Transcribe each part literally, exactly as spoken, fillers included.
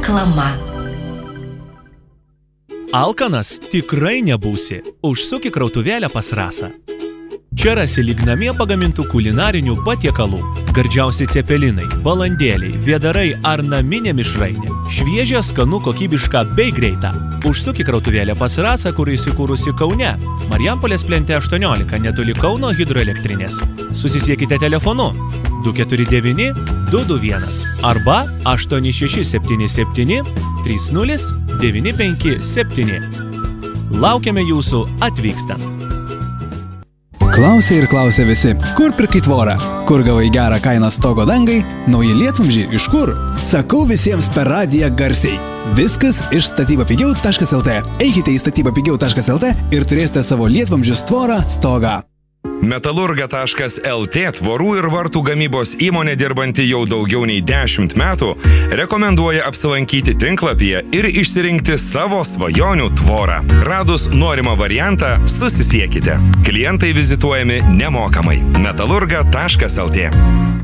Reklama. Alkanas tikrai nebūsi. Užsuk į krautuvėlę pas Rasą. Čia rasi lyg namie pagamintų kulinarinių patiekalų. Gardžiausi cepelinai, balandėliai, vėdarai ar naminė mišrainė. Šviežia, skanu, kokybiška bei greita. Užsuk į krautuvėlę pas Rasą, kur įsikūrusi Kaune. Marijampolės plente aštuoniolika, netoli Kauno hidroelektrinės. Susisiekite telefonu du keturi devyni du du vienas arba aštuoni šeši septyni septyni trys nulis devyni penki septyni. Laukiame jūsų atvykstant. Klausia ir klausia visi, kur pirkai tvorą, kur gavai gerą kainą stogo dangai, nauji lietvamzdžiai iš kur? Sakau visiems per radiją garsiai. Viskas iš statybapigiau taškas el tė. Eikite į statybapigiau taškas el tė ir turėsite savo lietvamzdžius tvorą stogą. Metalurga taškas el tė tvorų ir vartų gamybos įmonė dirbanti jau daugiau nei dešimt metų rekomenduoja apsilankyti tinklapyje ir išsirinkti savo svajonių tvorą. Radus norimą variantą, susisiekite. Klientai vizituojami nemokamai. Metalurga taškas el tė.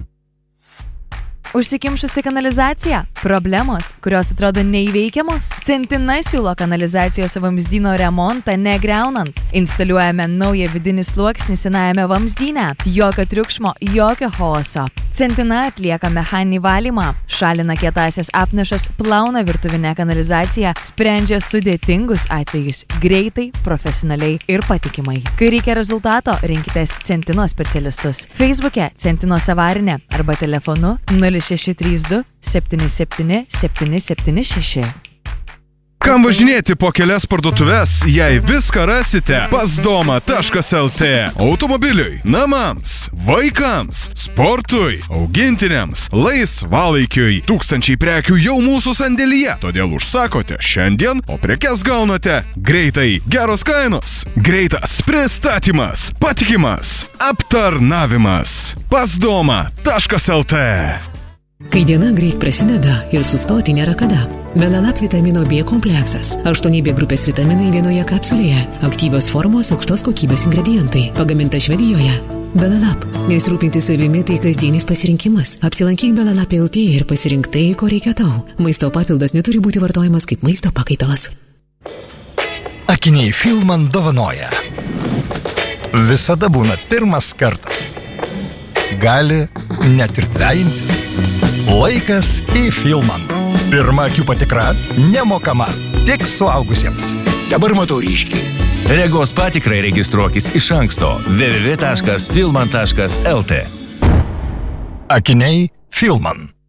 Užsikimšusi kanalizacija? Problemos, kurios atrodo neįveikiamos? Centina siūlo kanalizacijos vamzdyno remontą negriaunant. Instaliuojame naują vidinį sluoksnį senajame vamzdyne. Jokio triukšmo, jokio chaoso. Centina atlieka mechaninį valymą, šalina kietąsias apnašas, plauna virtuvinę kanalizaciją, sprendžia sudėtingus atvejus greitai, profesionaliai ir patikimai. Kai reikia rezultato, rinkitės Centino specialistus. Facebook'e Centinos avarinė arba telefonu nulis šeši trys du septyni septyni septyni septyni šeši. Kam važinėti po kelias parduotuves, jei viską rasite pas doma taškas el tė. Automobiliui, namams, vaikams, sportui, augintiniams, laisvalaikiui. Tūkstančiai prekių jau mūsų sandėlyje. Todėl užsakote šiandien, o prekes gaunate greitai. Geros kainos, greitas pristatymas, patikimas aptarnavimas. pas doma taškas el tė. Kai diena greit prasideda ir sustoti nėra kada. Belalap vitamino B kompleksas. aštuoni B grupės vitaminai vienoje kapsulėje. Aktyvios formos, aukštos kokybės ingredientai. Pagaminta Švedijoje. Belalap. Nes rūpinti savimi tai kasdienis pasirinkimas. Apsilankyk Belalap el tė ir pasirink tai, ko reikia tau. Maisto papildas neturi būti vartojamas kaip maisto pakaitalas. Akiniai Filman dovanoja. Visada būna pirmas kartas. Gali net ir dvejintis. Laikas į Filman. Pirma akių patikra nemokama, tik suaugusiems. Dabar matau ryškiai. Regos patikrai registruokis iš anksto w w w taškas filman taškas el tė. Akiniai Filman.